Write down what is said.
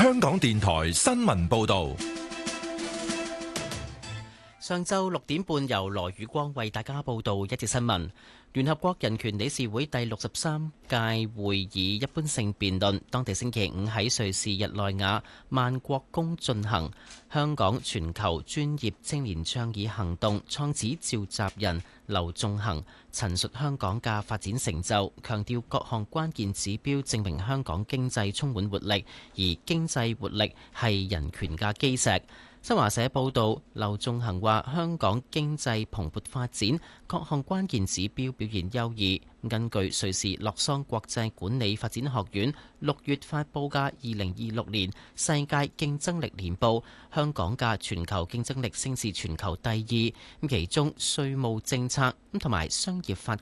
香港電台新聞報道。 上晝6點半，由羅宇光為大家報道一節新聞。聯合國人權理事會第63屆會議一般性辯論，當地星期五喺瑞士日內瓦萬國宮進行。香港全球專業青年倡議行動創始召集人劉仲恒陳述香港嘅發展成就，強調各項關鍵指標證明香港經濟充滿活力，而經濟活力係人權嘅基石。新華社報道，劉仲恒話香港經濟蓬勃發展，各項關鍵指標表現優異。根據瑞士洛桑國際管理發展學院6月發布嘅2026年世界競爭力年報，香港嘅全球競爭力升至全球第2，其中稅務政策同埋商業法